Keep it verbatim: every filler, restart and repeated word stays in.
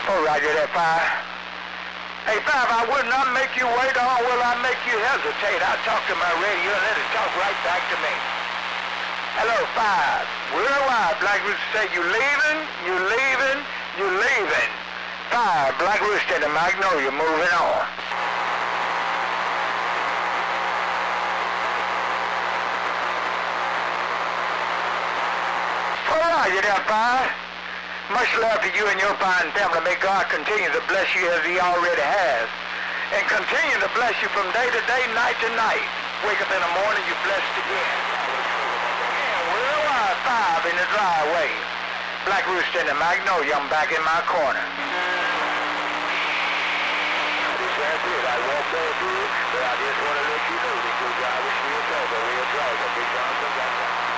four, roger that, five. Hey, five, I will not make you wait, or will I make you hesitate? I'll talk to my radio and let it talk right back to me. Hello, five. Worldwide, Black Rooster say you leaving, you leaving, you leaving. Five, Black Rooster and Magnolia moving on. Four, roger that, five. Much love to you and your fine family. May God continue to bless you as he already has. And continue to bless you from day to day, night to night. Wake up in the morning, you're blessed again. And worldwide, five in the driveway. Black Rooster and the Magnolia, I'm back in my corner. That's it. I walked over it, but I just want to let you know that your driver is still over. Real driver, Big Johnson, that's all.